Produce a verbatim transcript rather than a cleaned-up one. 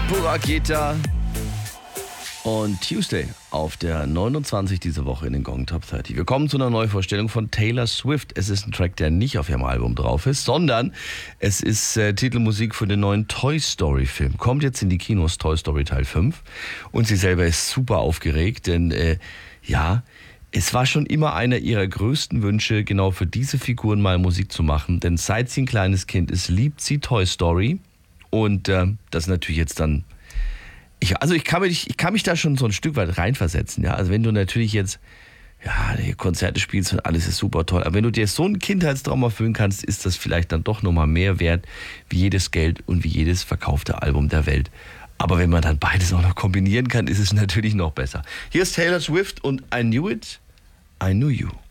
Buraketa und Tuesday auf der neunundzwanzig diese Woche in den Gong Top dreißig. Wir kommen zu einer Neuvorstellung von Taylor Swift. Es ist ein Track, der nicht auf ihrem Album drauf ist, sondern es ist äh, Titelmusik für den neuen Toy Story Film. Kommt jetzt in die Kinos, Toy Story Teil fünf. Und sie selber ist super aufgeregt, denn äh, ja, es war schon immer einer ihrer größten Wünsche, genau für diese Figuren mal Musik zu machen. Denn seit sie ein kleines Kind ist, liebt sie Toy Story. Und äh, das ist natürlich jetzt dann... Ich, also ich kann, mich, ich kann mich da schon so ein Stück weit reinversetzen. Ja? Also wenn du natürlich jetzt ja, Konzerte spielst und alles ist super toll. Aber wenn du dir so einen Kindheitstraum erfüllen kannst, ist das vielleicht dann doch nochmal mehr wert, wie jedes Geld und wie jedes verkaufte Album der Welt. Aber wenn man dann beides auch noch kombinieren kann, ist es natürlich noch besser. Hier ist Taylor Swift und I Knew It, I Knew You.